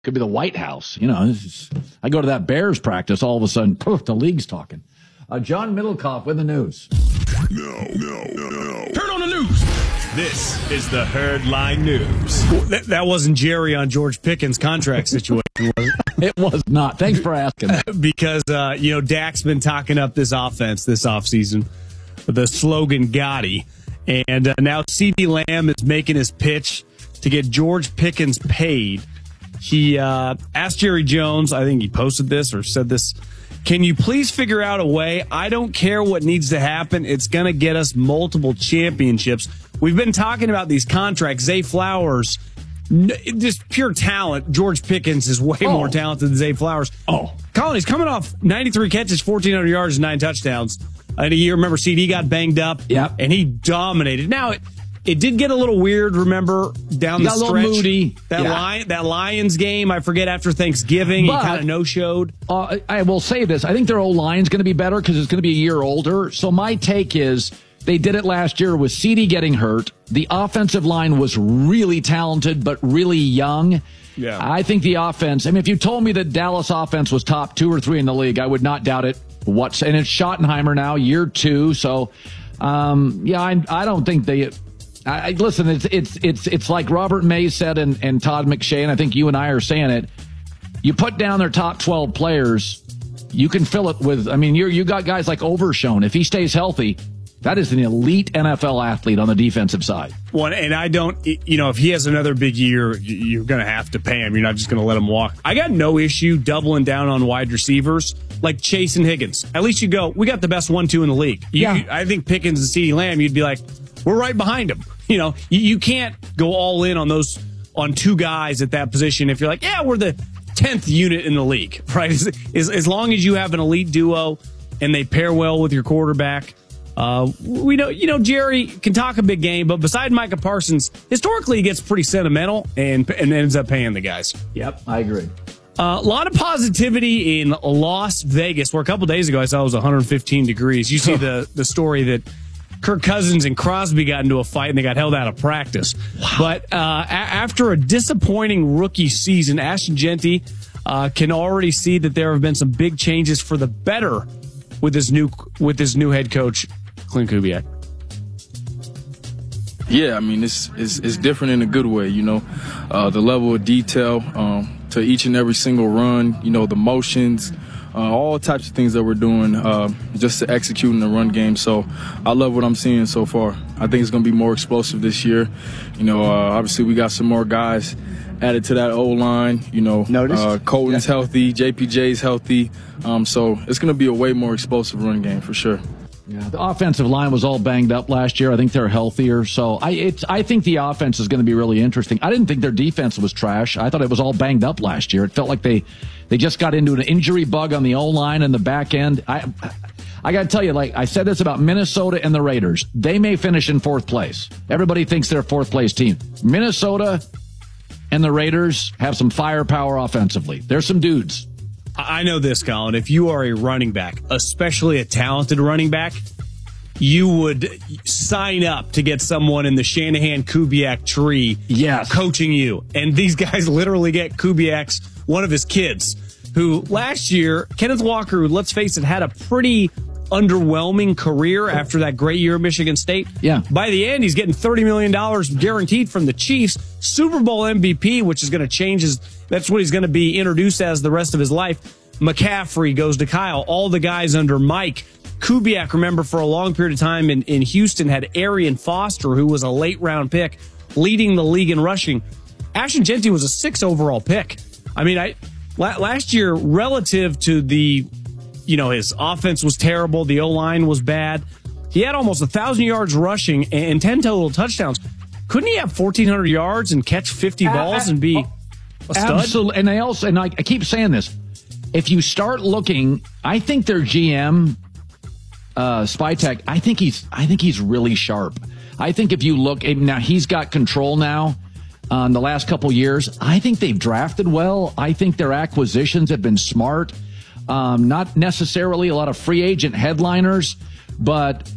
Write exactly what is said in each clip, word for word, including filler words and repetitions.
Could be the White House. You know, just, I go to that Bears practice, all of a sudden, poof, the league's talking. Uh, John Middlecoff with the news. No, no, no, no. Turn on the news. This is the Herdline News. Well, that, that wasn't Jerry on George Pickens' contract situation, was it? It was not. Thanks for asking. Because, uh, you know, Dak's been talking up this offense this offseason, the slogan Gotti. And uh, now CeeDee Lamb is making his pitch to get George Pickens paid. He uh, asked Jerry Jones, I think he posted this or said this, can you please figure out a way? I don't care what needs to happen. It's going to get us multiple championships. We've been talking about these contracts. Zay Flowers, just pure talent. George Pickens is way oh. more talented than Zay Flowers. Oh, Colin, he's coming off ninety-three catches, fourteen hundred yards, and nine touchdowns. And a year, remember, CeeDee got banged up. Yep. And he dominated. Now, it, it did get a little weird, remember, down he the got stretch. A little moody. That, yeah. Lion, that Lions game, I forget, after Thanksgiving, but, he kind of no-showed. Uh, I will say this. I think their O-line's going to be better because it's going to be a year older. So my take is they did it last year with CeeDee getting hurt. The offensive line was really talented but really young. Yeah. I think the offense, I mean, if you told me that Dallas offense was top two or three in the league, I would not doubt it. What's and it's Schottenheimer now, year two. So, um, yeah, I, I don't think they. I, I listen. It's it's it's it's like Robert May said and, and Todd McShay, and I think you and I are saying it. You put down their top twelve players, you can fill it with. I mean, you you got guys like Overshown. If he stays healthy, that is an elite N F L athlete on the defensive side. One, and I don't, you know, if he has another big year, you're going to have to pay him. You're not just going to let him walk. I got no issue doubling down on wide receivers like Chase and Higgins. At least you go, we got the best one two in the league. You, yeah. I think Pickens and CeeDee Lamb, you'd be like, we're right behind him. You know, you, you can't go all in on those, on two guys at that position if you're like, yeah, we're the tenth unit in the league, right? As, as, as long as you have an elite duo and they pair well with your quarterback. Uh, we know, you know, Jerry can talk a big game, but beside Micah Parsons, historically he gets pretty sentimental and, and ends up paying the guys. Yep, I agree. Uh, a lot of positivity in Las Vegas, where a couple days ago I saw it was one hundred fifteen degrees. You see the, the story that Kirk Cousins and Crosby got into a fight and they got held out of practice. Wow. But uh, a- after a disappointing rookie season, Ashton Jeanty uh, can already see that there have been some big changes for the better with his new with his new head coach, Clint Kubiak. Yeah, I mean, it's, it's, it's different in a good way, you know. Uh, the level of detail um, to each and every single run, you know, the motions, uh, all types of things that we're doing uh, just to execute in the run game. So I love what I'm seeing so far. I think it's going to be more explosive this year. You know, uh, obviously we got some more guys added to that O-line. You know, uh, Colton's yeah. healthy, J P J's healthy. Um, so it's going to be a way more explosive run game for sure. Yeah, the offensive line was all banged up last year. I think they're healthier. So I it's I think the offense is going to be really interesting. I didn't think their defense was trash. I thought it was all banged up last year. It felt like they, they just got into an injury bug on the O-line and the back end. I I got to tell you, like I said this about Minnesota and the Raiders. They may finish in fourth place. Everybody thinks they're a fourth place team. Minnesota and the Raiders have some firepower offensively. There's some dudes. I know this, Colin. If you are a running back, especially a talented running back, you would sign up to get someone in the Shanahan-Kubiak tree yes. coaching you. And these guys literally get Kubiak's one of his kids, who last year, Kenneth Walker, who, let's face it, had a pretty underwhelming career after that great year at Michigan State. Yeah. By the end, he's getting thirty million dollars guaranteed from the Chiefs. Super Bowl M V P, which is going to change his, that's what he's going to be introduced as the rest of his life. McCaffrey goes to Kyle. All the guys under Mike. Kubiak, remember, for a long period of time in, in Houston, had Arian Foster, who was a late round pick, leading the league in rushing. Ashton Jeanty was a six overall pick. I mean, I last year, relative to the, you know, his offense was terrible. The O-line was bad. He had almost one thousand yards rushing and ten total touchdowns. Couldn't he have fourteen hundred yards and catch fifty balls and be a stud? Absolutely. And they also, and I, I keep saying this, if you start looking, I think their G M, uh, Spytek, I think he's, I think he's really sharp. I think if you look, now he's got control now on uh, the last couple years. I think they've drafted well. I think their acquisitions have been smart. Um, not necessarily a lot of free agent headliners, but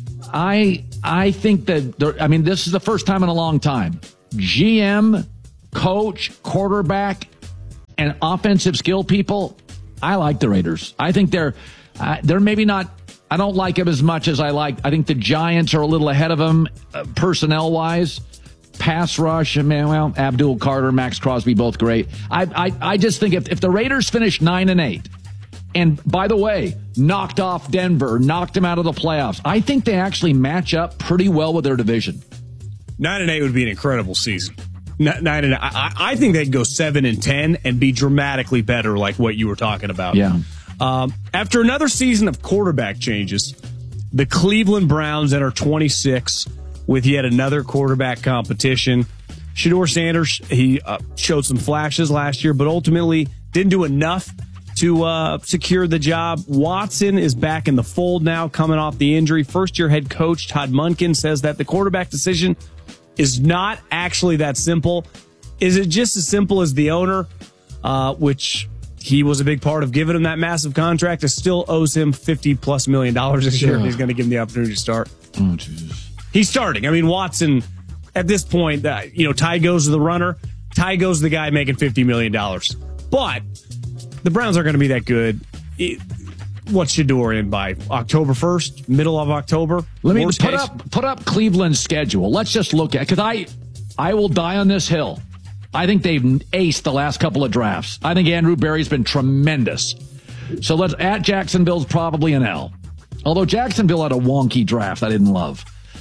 I I think that, I mean, this is the first time in a long time. G M, coach, quarterback, and offensive skill people, I like the Raiders. I think they're uh, they're maybe not. I don't like them as much as I like. I think the Giants are a little ahead of them uh, personnel wise. Pass rush, man, well, Abdul Carter, Max Crosby, both great. I I, I just think if, if the Raiders finish nine and eight, and by the way, knocked off Denver, knocked them out of the playoffs, I think they actually match up pretty well with their division. Nine and eight would be an incredible season. Nine and I, I think they'd go seven and ten and be dramatically better, like what you were talking about. Yeah. Um, after another season of quarterback changes, the Cleveland Browns enter twenty-six with yet another quarterback competition. Shedeur Sanders, he uh, showed some flashes last year, but ultimately didn't do enough to uh, secure the job. Watson is back in the fold now, coming off the injury. First-year head coach Todd Monken says that the quarterback decision is not actually that simple. Is it just as simple as the owner, uh, which he was a big part of giving him that massive contract, it still owes him fifty plus million dollars this year. Yeah. He's going to give him the opportunity to start. Oh, Jesus. He's starting. I mean, Watson, at this point, uh, you know, Ty goes to the runner. Ty goes to the guy making fifty million dollars. But the Browns aren't going to be that good. It, What's Shedeur in by October first, middle of October? Let me put case. up put up Cleveland's schedule. Let's just look at it, because I I will die on this hill. I think they've aced the last couple of drafts. I think Andrew Berry's been tremendous. So let's at Jacksonville's probably an L. Although Jacksonville had a wonky draft I didn't love.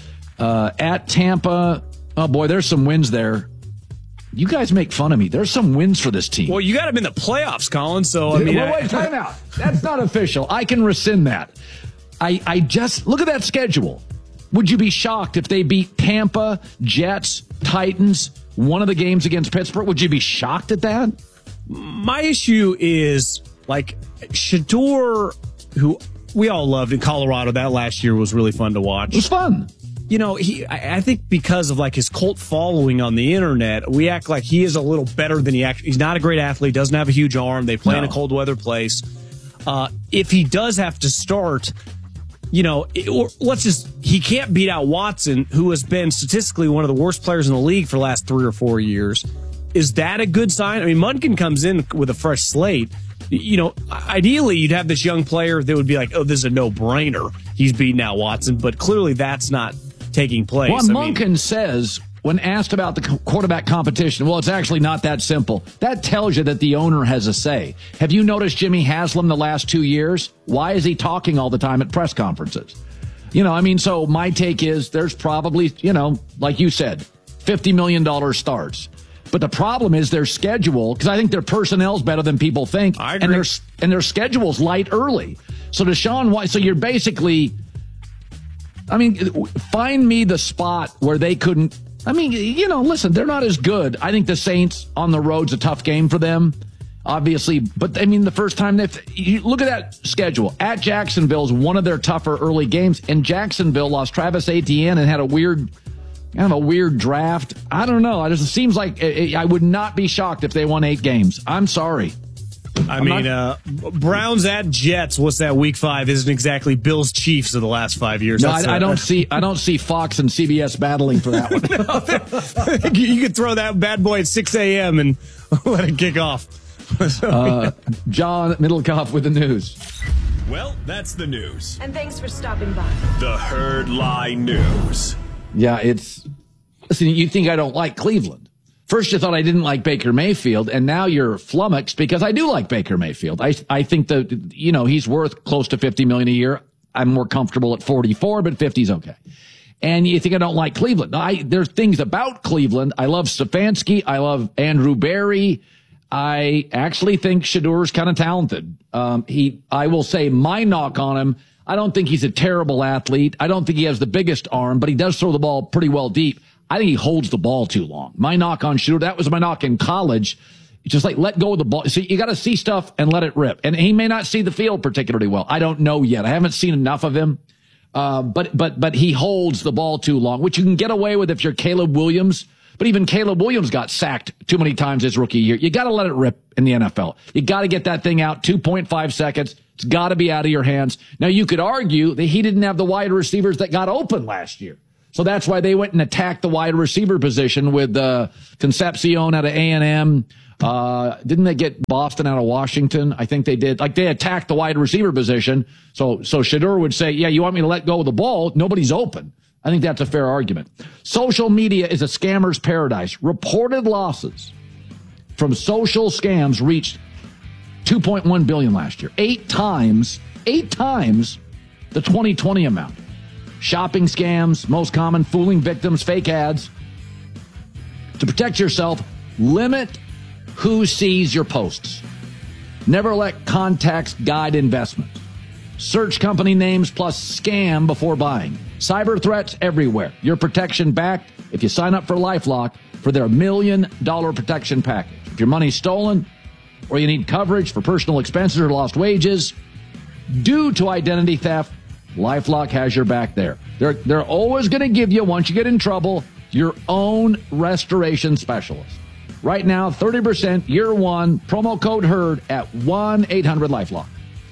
Uh, at Tampa, oh boy, there's some wins there. You guys make fun of me. There's some wins for this team. Well, you got them in the playoffs, Colin, so I mean... Well, wait, time out. That's not official. I can rescind that. I, I just... Look at that schedule. Would you be shocked if they beat Tampa, Jets, Titans, one of the games against Pittsburgh? Would you be shocked at that? My issue is, like, Shedeur, who we all loved in Colorado, that last year was really fun to watch. It was fun. You know, he. I think because of like his cult following on the internet, we act like he is a little better than he actually. He's not a great athlete. Doesn't have a huge arm. They play no. in a cold weather place. Uh, if he does have to start, you know, it, or let's just he can't beat out Watson, who has been statistically one of the worst players in the league for the last three or four years. Is that a good sign? I mean, Munkin comes in with a fresh slate. You know, ideally, you'd have this young player that would be like, oh, this is a no-brainer. He's beating out Watson, but clearly that's not taking place. Well, Munkin mean, says, when asked about the quarterback competition, well, it's actually not that simple. That tells you that the owner has a say. Have you noticed Jimmy Haslam the last two years? Why is he talking all the time at press conferences? You know, I mean, so my take is there's probably, you know, like you said, fifty million dollars starts. But the problem is their schedule, because I think their personnel's better than people think. I agree. And their, and their schedule's light early. So Deshaun Watson, so you're basically, I mean, find me the spot where they couldn't, I mean, you know, listen, they're not as good. I think the Saints on the road's a tough game for them, obviously. But, I mean, the first time they, you look at that schedule. At Jacksonville's one of their tougher early games, and Jacksonville lost Travis Etienne and had a weird, kind of a weird draft. I don't know. It just seems like I would not be shocked if they won eight games. I'm sorry. I I'm mean, not... uh, Browns at Jets. What's that? Week five isn't exactly Bills Chiefs of the last five years. No, I, I don't see. I don't see Fox and C B S battling for that one. no, you could throw that bad boy at six a.m. and let it kick off. uh, John Middlecoff with the news. Well, that's the news. And thanks for stopping by. The Herd Lie News. Yeah, it's. Listen, you think I don't like Cleveland? First, you thought I didn't like Baker Mayfield, and now you're flummoxed because I do like Baker Mayfield. I I think that, you know, he's worth close to fifty million dollars a year. I'm more comfortable at forty-four, but fifty's okay. And you think I don't like Cleveland? I there's things about Cleveland. I love Stefanski. I love Andrew Berry. I actually think Shedeur's kind of talented. Um, he, I will say my knock on him. I don't think he's a terrible athlete. I don't think he has the biggest arm, but he does throw the ball pretty well deep. I think he holds the ball too long. My knock on Shedeur, that was my knock in college. It's just like, let go of the ball. So you got to see stuff and let it rip. And he may not see the field particularly well. I don't know yet. I haven't seen enough of him. Uh, but, but, but he holds the ball too long, which you can get away with if you're Caleb Williams. But even Caleb Williams got sacked too many times his rookie year. You got to let it rip in the N F L. You got to get that thing out two point five seconds. It's got to be out of your hands. Now, you could argue that he didn't have the wide receivers that got open last year. So that's why they went and attacked the wide receiver position with uh, Concepcion out of A and M. Uh, didn't they get Boston out of Washington? I think they did. Like, they attacked the wide receiver position. So, so Shedeur would say, yeah, you want me to let go of the ball? Nobody's open. I think that's a fair argument. Social media is a scammer's paradise. Reported losses from social scams reached two point one billion dollars last year. Eight times, eight times the twenty twenty amount. Shopping scams, most common, fooling victims, fake ads. To protect yourself, limit who sees your posts. Never let contacts guide investments. Search company names plus scam before buying. Cyber threats everywhere. Your protection backed if you sign up for LifeLock for their million dollar protection package. If your money's stolen or you need coverage for personal expenses or lost wages due to identity theft, LifeLock has your back there. They're, they're always going to give you, once you get in trouble, your own restoration specialist. Right now, thirty percent year one, promo code HERD at one eight hundred LifeLock.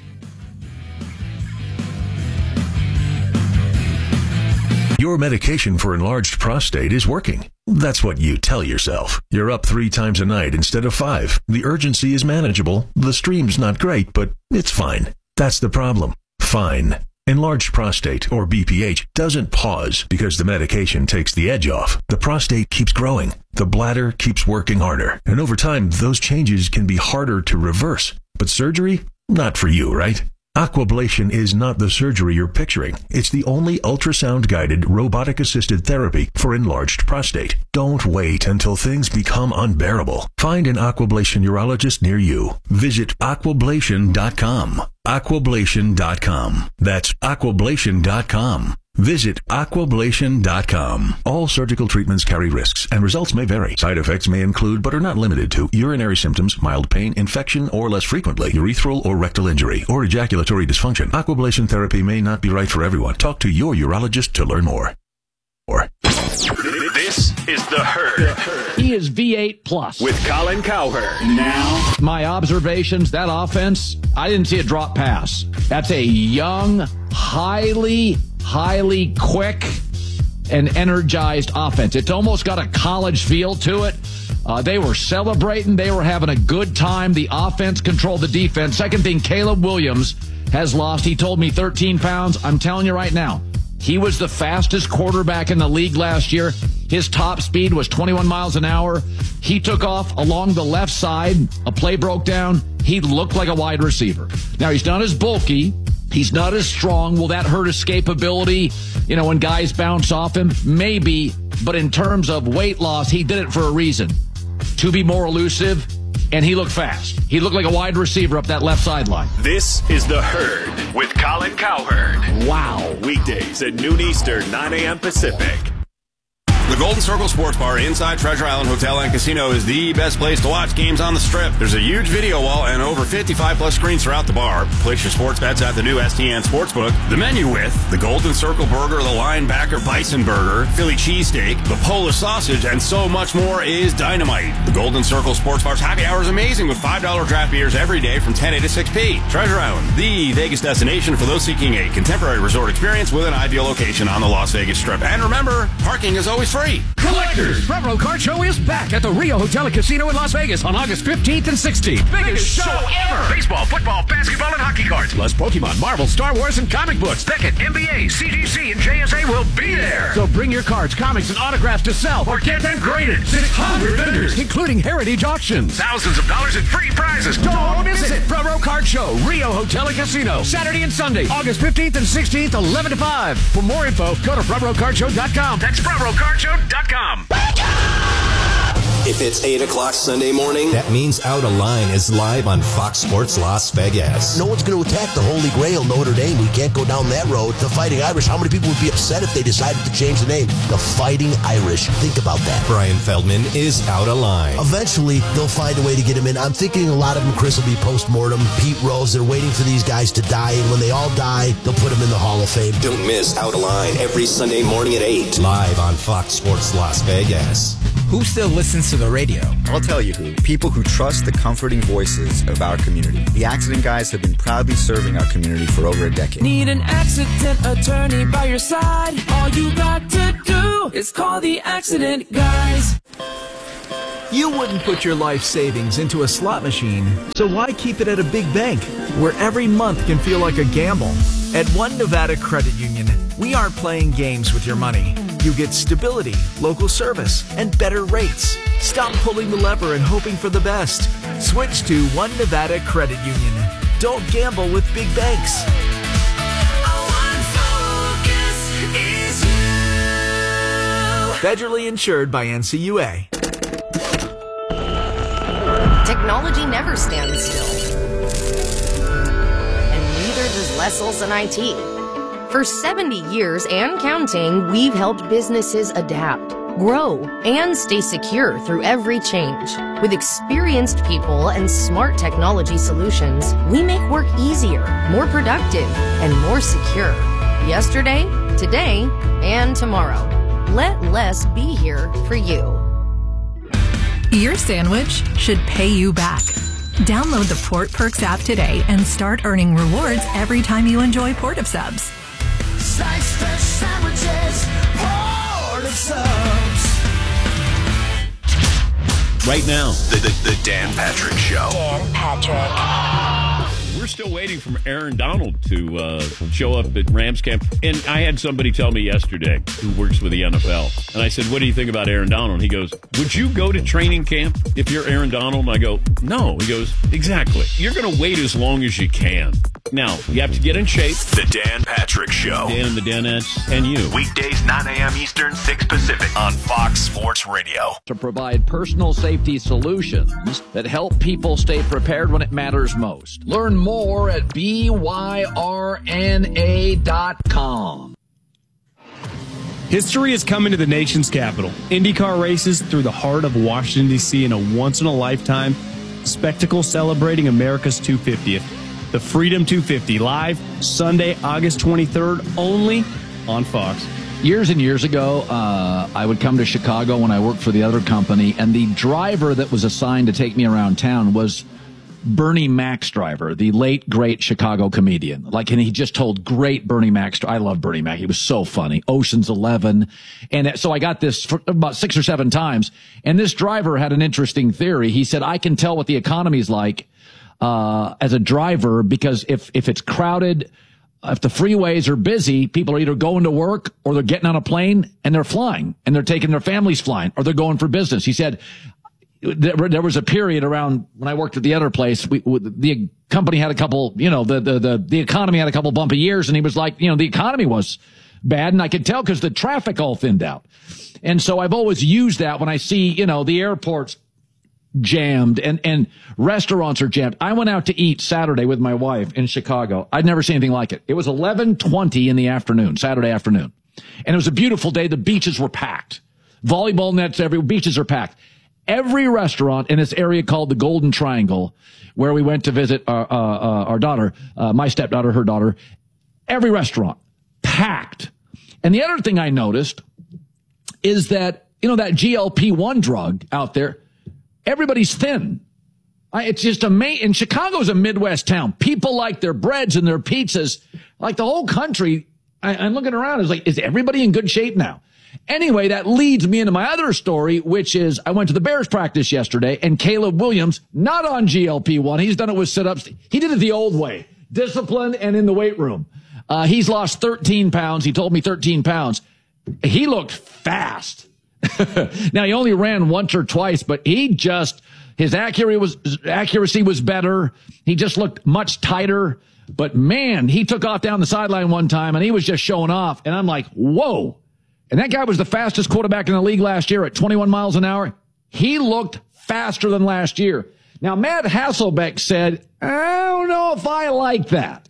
Your medication for enlarged prostate is working. That's what you tell yourself. You're up three times a night instead of five. The urgency is manageable. The stream's not great, but it's fine. That's the problem. Fine. Enlarged prostate, or B P H, doesn't pause because the medication takes the edge off. The prostate keeps growing. The bladder keeps working harder. And over time, those changes can be harder to reverse. But surgery? Not for you, right? Aquablation is not the surgery you're picturing. It's the only ultrasound-guided, robotic-assisted therapy for enlarged prostate. Don't wait until things become unbearable. Find an Aquablation urologist near you. Visit aquablation dot com. aquablation dot com. That's aquablation dot com. Visit aquablation dot com. All surgical treatments carry risks, and results may vary. Side effects may include, but are not limited to, urinary symptoms, mild pain, infection, or less frequently, urethral or rectal injury, or ejaculatory dysfunction. Aquablation therapy may not be right for everyone. Talk to your urologist to learn more. Or. This is The Herd. He is V eight plus. With Colin Cowherd. Now. My observations, that offense, I didn't see a drop pass. That's a young, highly, highly quick and energized offense. It's almost got a college feel to it. Uh, they were celebrating. They were having a good time. The offense controlled the defense. Second thing, Caleb Williams has lost. He told me thirteen pounds. I'm telling you right now, he was the fastest quarterback in the league last year. His top speed was twenty-one miles an hour. He took off along the left side. A play broke down. He looked like a wide receiver. Now, he's not as bulky. He's not as strong. Will that hurt escapability? You know, when guys bounce off him? Maybe. But in terms of weight loss, he did it for a reason. To be more elusive, and he looked fast. He looked like a wide receiver up that left sideline. This is The Herd with Colin Cowherd. Wow. Weekdays at noon Eastern, nine a.m. Pacific. The Golden Circle Sports Bar inside Treasure Island Hotel and Casino is the best place to watch games on the Strip. There's a huge video wall and over fifty-five plus screens throughout the bar. Place your sports bets at the new S T N Sportsbook. The menu with the Golden Circle Burger, the Linebacker Bison Burger, Philly Cheesesteak, the Polish Sausage, and so much more is dynamite. The Golden Circle Sports Bar's happy hour is amazing with five dollar draft beers every day from ten a to six p. Treasure Island, the Vegas destination for those seeking a contemporary resort experience with an ideal location on the Las Vegas Strip. And remember, parking is always free. Collectors, Front Row Card Show is back at the Rio Hotel and Casino in Las Vegas on August fifteenth and sixteenth. Biggest show ever! Baseball, football, basketball, and hockey cards, plus Pokemon, Marvel, Star Wars, and comic books. Beckett, N B A, C G C, and J S A will be there. So bring your cards, comics, and autographs to sell or get them graded. six hundred vendors, including Heritage Auctions. Thousands of dollars in free prizes. Don't miss it. Front Row Card Show, Rio Hotel and Casino, Saturday and Sunday, August fifteenth and sixteenth, eleven to five. For more info, go to front row card show dot com. That's front row card show dot com. If it's eight o'clock Sunday morning, that means Out of Line is live on Fox Sports Las Vegas. No one's going to attack the Holy Grail, Notre Dame. We can't go down that road. The Fighting Irish, how many people would be upset if they decided to change the name? The Fighting Irish. Think about that. Brian Feldman is Out of Line. Eventually, they'll find a way to get him in. I'm thinking a lot of them, Chris, will be post-mortem. Pete Rose, they're waiting for these guys to die, and when they all die, they'll put them in the Hall of Fame. Don't miss Out of Line every Sunday morning at eight. Live on Fox Sports Las Vegas. Who still listens to the radio? I'll tell you who. People who trust the comforting voices of our community. The Accident Guys have been proudly serving our community for over a decade. Need an accident attorney by your side? All you got to do is call the Accident Guys. You wouldn't put your life savings into a slot machine, so why keep it at a big bank where every month can feel like a gamble? At One Nevada Credit Union, we aren't playing games with your money. You get stability, local service, and better rates. Stop pulling the lever and hoping for the best. Switch to One Nevada Credit Union. Don't gamble with big banks. Federally insured by N C U A. Technology never stands still. And neither does Lessel's and I T. For seventy years and counting, we've helped businesses adapt, grow, and stay secure through every change. With experienced people and smart technology solutions, we make work easier, more productive, and more secure. Yesterday, today, and tomorrow. Let Less be here for you. Your sandwich should pay you back. Download the Port Perks app today and start earning rewards every time you enjoy Port of Subs. Slice fresh sandwiches, Port of Subs. Right now, the, the, the Dan Patrick Show. Dan Patrick. We're still waiting for Aaron Donald to uh, show up at Rams camp. And I had somebody tell me yesterday who works with the N F L. And I said, what do you think about Aaron Donald? He goes, would you go to training camp if you're Aaron Donald? And I go, no. He goes, exactly. You're going to wait as long as you can. Now, you have to get in shape. The Dan Patrick Show. Dan and the Danettes and you. Weekdays, nine a.m. Eastern, six Pacific on Fox Sports Radio. To provide personal safety solutions that help people stay prepared when it matters most. Learn more at B Y R N A dot com. History is coming to the nation's capital. IndyCar races through the heart of Washington, D C in a once-in-a-lifetime spectacle celebrating America's two hundred fiftieth. The Freedom two fifty, live Sunday, August twenty-third, only on Fox. Years and years ago, uh, I would come to Chicago when I worked for the other company, and the driver that was assigned to take me around town was Bernie Mac's driver, the late, great Chicago comedian. Like, and he just told great Bernie Mac's. I love Bernie Mac. He was so funny. Ocean's Eleven. And so I got this for about six or seven times. And this driver had an interesting theory. He said, I can tell what the economy's like uh as a driver, because if if it's crowded, if the freeways are busy, people are either going to work or they're getting on a plane and they're flying and they're taking their families flying, or they're going for business. He said there, there was a period around when I worked at the other place, we, the company had a couple, you know, the, the the the economy had a couple bumpy years, and he was like, you know, the economy was bad, and I could tell because the traffic all thinned out. And so I've always used that when I see, you know, the airports jammed and, and restaurants are jammed. I went out to eat Saturday with my wife in Chicago. I'd never seen anything like it. It was eleven twenty in the afternoon, Saturday afternoon. And it was a beautiful day. The beaches were packed. Volleyball nets, every beaches are packed. Every restaurant in this area called the Golden Triangle, where we went to visit our, uh, uh, our daughter, uh, my stepdaughter, her daughter, every restaurant packed. And the other thing I noticed is that, you know, that G L P one drug out there, everybody's thin. I, it's just amazing. And Chicago's a Midwest town. People like their breads and their pizzas. Like the whole country, I, I'm looking around, it's like, is everybody in good shape now? Anyway, that leads me into my other story, which is I went to the Bears practice yesterday, and Caleb Williams, not on G L P one. He's done it with sit-ups. He did it the old way, discipline and in the weight room. Uh, he's lost thirteen pounds. He told me thirteen pounds. He looked fast. Now, he only ran once or twice, but he just, his accuracy was, accuracy was better. He just looked much tighter. But, man, he took off down the sideline one time, and he was just showing off. And I'm like, whoa. And that guy was the fastest quarterback in the league last year at twenty-one miles an hour. He looked faster than last year. Now, Matt Hasselbeck said, I don't know if I like that.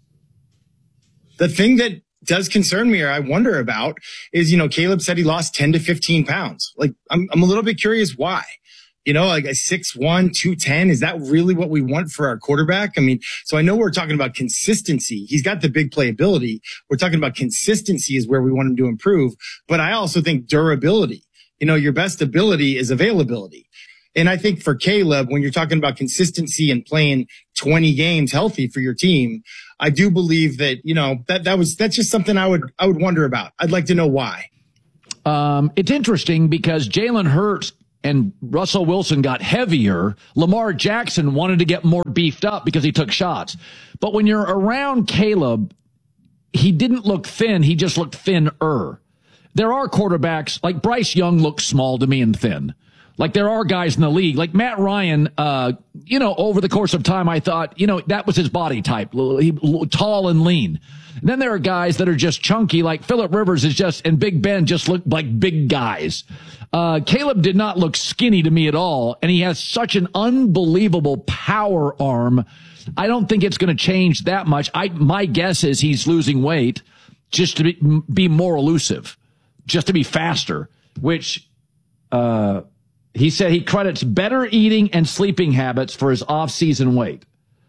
The thing that does concern me, or I wonder about, is, you know, Caleb said he lost ten to fifteen pounds. Like, I'm, I'm a little bit curious why. You know, like a six one, two ten, is that really what we want for our quarterback? I mean, so I know we're talking about consistency. He's got the big playability. We're talking about consistency is where we want him to improve. But I also think durability. You know, your best ability is availability. And I think for Caleb, when you're talking about consistency and playing twenty games healthy for your team, I do believe that, you know, that, that was, that's just something I would, I would wonder about. I'd like to know why. Um, it's interesting because Jalen Hurts and Russell Wilson got heavier. Lamar Jackson wanted to get more beefed up because he took shots. But when you're around Caleb, he didn't look thin. He just looked thinner. There are quarterbacks, like Bryce Young looks small to me and thin. Like there are guys in the league, like Matt Ryan, uh, you know, over the course of time, I thought, you know, that was his body type, he, tall and lean. And then there are guys that are just chunky, like Phillip Rivers is just, and Big Ben just look like big guys. Uh, Caleb did not look skinny to me at all. And he has such an unbelievable power arm. I don't think it's going to change that much. I, my guess is he's losing weight just to be, be more elusive, just to be faster, which, uh, he said he credits better eating and sleeping habits for his off-season weight.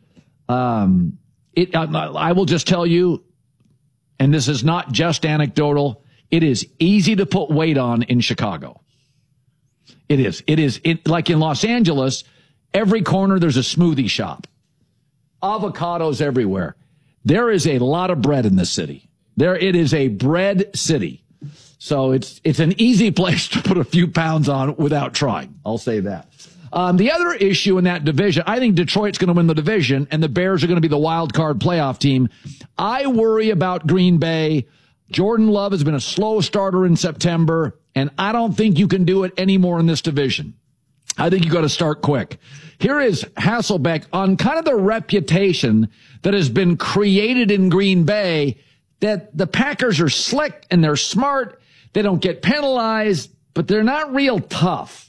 Um, it, I, I will just tell you, and this is not just anecdotal, it is easy to put weight on in Chicago. It is. It is. It, like in Los Angeles, every corner there's a smoothie shop. Avocados everywhere. There is a lot of bread in this city. There, it is a bread city. So it's it's an easy place to put a few pounds on without trying. I'll say that. Um, the other issue in that division, I think Detroit's going to win the division, and the Bears are going to be the wild card playoff team. I worry about Green Bay. Jordan Love has been a slow starter in September, and I don't think you can do it anymore in this division. I think you got to start quick. Here is Hasselbeck on kind of the reputation that has been created in Green Bay that the Packers are slick and they're smart. They don't get penalized, but they're not real tough.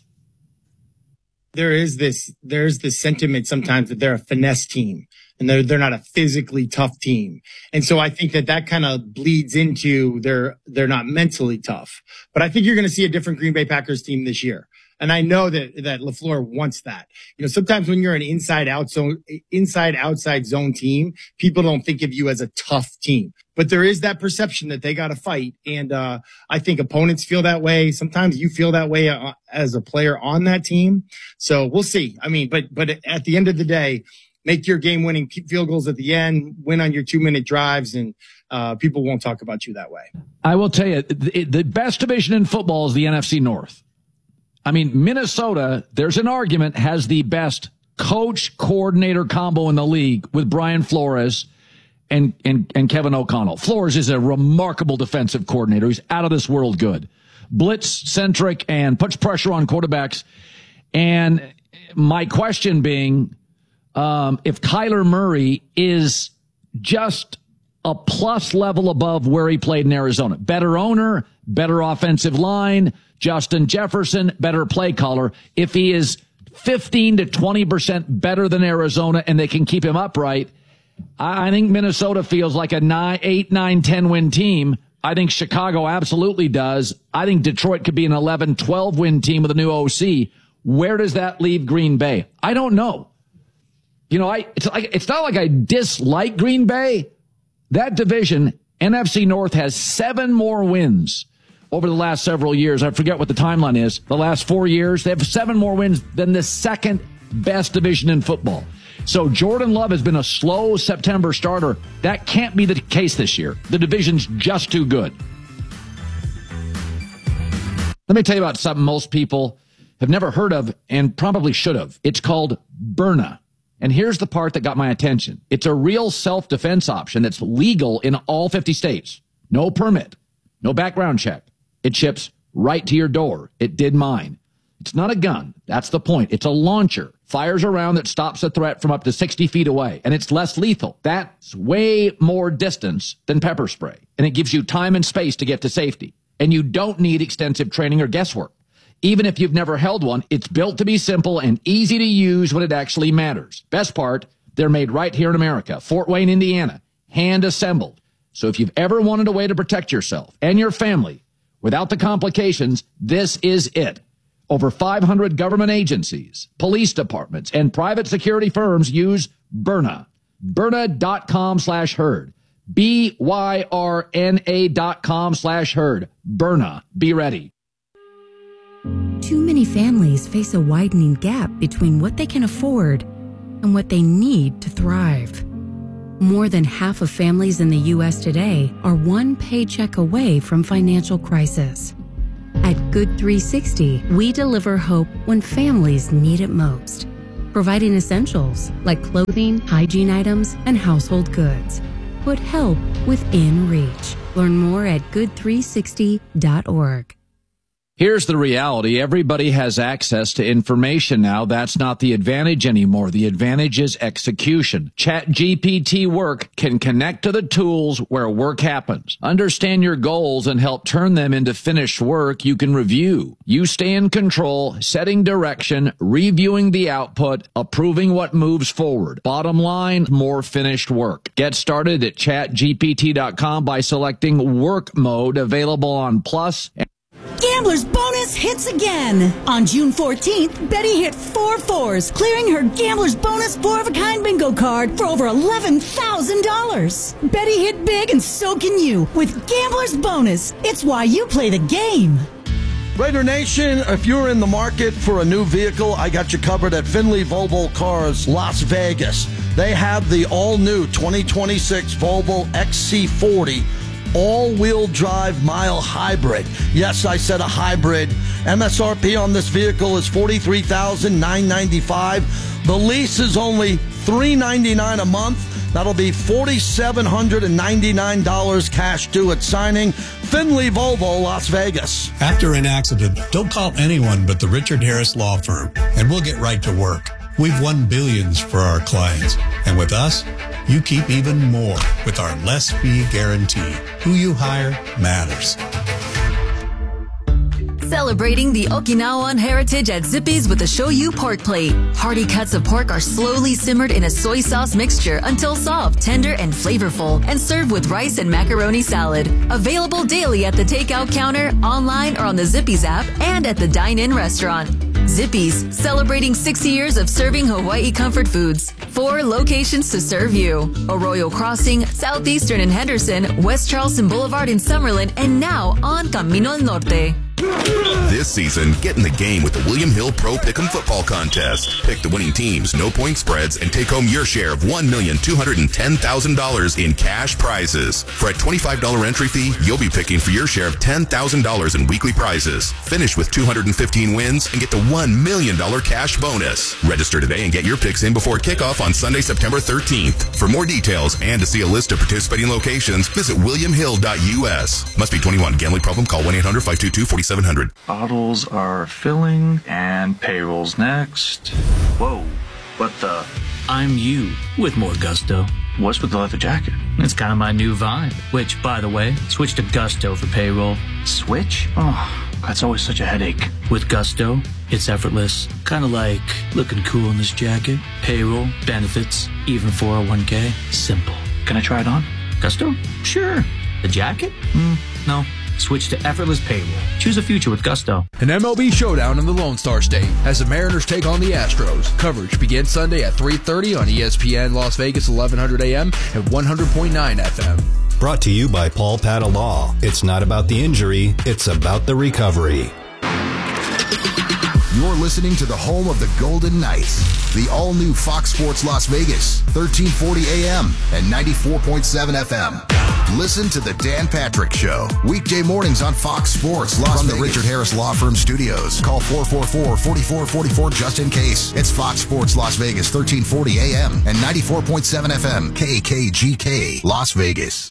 There is this, there's this sentiment sometimes that they're a finesse team and they're, they're not a physically tough team. And so I think that that kind of bleeds into they're, they're not mentally tough, but I think you're going to see a different Green Bay Packers team this year. And I know that, that LaFleur wants that. You know, sometimes when you're an inside out zone, inside outside zone team, people don't think of you as a tough team, but there is that perception that they got to fight. And, uh, I think opponents feel that way. Sometimes you feel that way uh, as a player on that team. So we'll see. I mean, but, but at the end of the day, make your game winning field goals at the end, win on your two minute drives, and, uh, people won't talk about you that way. I will tell you, the, the best division in football is the N F C North. I mean, Minnesota, there's an argument, has the best coach coordinator combo in the league with Brian Flores and, and, and Kevin O'Connell. Flores is a remarkable defensive coordinator. He's out of this world good. Blitz centric and puts pressure on quarterbacks. And my question being, um, if Kyler Murray is just a plus level above where he played in Arizona, better owner, better offensive line, Justin Jefferson, better play caller. If he is fifteen to twenty percent better than Arizona and they can keep him upright, I think Minnesota feels like a nine, eight, nine, ten win team. I think Chicago absolutely does. I think Detroit could be an eleven, twelve win team with a new O C. Where does that leave Green Bay? I don't know. You know, I, it's like, it's not like I dislike Green Bay. That division, N F C North, has seven more wins over the last several years. I forget what the timeline is. The last four years, they have seven more wins than the second best division in football. So Jordan Love has been a slow September starter. That can't be the case this year. The division's just too good. Let me tell you about something most people have never heard of and probably should have. It's called Byrna. And here's the part that got my attention. It's a real self-defense option that's legal in all fifty states. No permit, no background check. It ships right to your door. It did mine. It's not a gun. That's the point. It's a launcher. Fires a round that stops a threat from up to sixty feet away. And it's less lethal. That's way more distance than pepper spray. And it gives you time and space to get to safety. And you don't need extensive training or guesswork. Even if you've never held one, it's built to be simple and easy to use when it actually matters. Best part, they're made right here in America, Fort Wayne, Indiana, hand assembled. So if you've ever wanted a way to protect yourself and your family without the complications, this is it. Over five hundred government agencies, police departments, and private security firms use Byrna. Byrna.com slash herd. B Y R N A dot com slash herd. Byrna. Be ready. Too many families face a widening gap between what they can afford and what they need to thrive. More than half of families in the U S today are one paycheck away from financial crisis. At Good three sixty, we deliver hope when families need it most, providing essentials like clothing, hygiene items, and household goods. Put help within reach. Learn more at good three sixty dot org. Here's the reality. Everybody has access to information now. That's not the advantage anymore. The advantage is execution. ChatGPT Work can connect to the tools where work happens. Understand your goals and help turn them into finished work you can review. You stay in control, setting direction, reviewing the output, approving what moves forward. Bottom line, more finished work. Get started at chat G P T dot com by selecting Work Mode, available on Plus. Gambler's Bonus hits again. On June fourteenth, Betty hit four fours, clearing her Gambler's Bonus four-of-a-kind bingo card for over eleven thousand dollars. Betty hit big, and so can you with Gambler's Bonus. It's why you play the game. Raider Nation, if you're in the market for a new vehicle, I got you covered at Finley Volvo Cars, Las Vegas. They have the all-new twenty twenty-six Volvo X C forty all-wheel drive mile hybrid. Yes, I said a hybrid. M S R P on this vehicle is forty-three thousand nine hundred ninety-five dollars. The lease is only three hundred ninety-nine dollars a month. That'll be four thousand seven hundred ninety-nine dollars cash due at signing. Finley Volvo, Las Vegas. After an accident, don't call anyone but the Richard Harris Law Firm, and we'll get right to work. We've won billions for our clients, and with us, you keep even more with our less fee guarantee. Who you hire matters. Celebrating the Okinawan heritage at Zippy's with the Shoyu pork plate. Hearty cuts of pork are slowly simmered in a soy sauce mixture until soft, tender, and flavorful, and served with rice and macaroni salad. Available daily at the takeout counter, online, or on the Zippy's app, and at the dine-in restaurant. Zippy's, celebrating sixty years of serving Hawaii comfort foods. Four locations to serve you: Arroyo Crossing, Southeastern in Henderson, West Charleston Boulevard in Summerlin, and now on Camino al Norte. This season, get in the game with the William Hill Pro Pick'em Football Contest. Pick the winning teams, no point spreads, and take home your share of one million two hundred ten thousand dollars in cash prizes. For a twenty-five dollars entry fee, you'll be picking for your share of ten thousand dollars in weekly prizes. Finish with two hundred fifteen wins and get the one million dollars cash bonus. Register today and get your picks in before kickoff on Sunday, September thirteenth. For more details and to see a list of participating locations, visit william hill dot U S. Must be twenty-one. Gambling problem? Call one eight hundred five two two four seven zero zero. Bottles are filling and payrolls next. Whoa, what the? I'm you with more gusto. What's with the leather jacket? It's kind of my new vibe. Which, by the way, switch to Gusto for payroll. Switch? Oh, that's always such a headache. With Gusto, it's effortless. Kind of like looking cool in this jacket. Payroll, benefits, even four oh one k. Simple. Can I try it on? Gusto? Sure. The jacket? Mm, no. Switch to effortless payroll. Choose a future with Gusto. An M L B showdown in the Lone Star State as the Mariners take on the Astros. Coverage begins Sunday at three thirty on E S P N Las Vegas, eleven hundred A M and one hundred point nine F M. Brought to you by Paul Pata Law. It's not about the injury, it's about the recovery. You're listening to the home of the Golden Knights, the all-new Fox Sports Las Vegas, thirteen forty A M and ninety-four point seven F M. Listen to the Dan Patrick Show, weekday mornings on Fox Sports Las From Vegas. From the Richard Harris Law Firm studios. Call four four four, four four four four just in case. It's Fox Sports Las Vegas, thirteen forty A M and ninety-four point seven F M, K K G K, Las Vegas.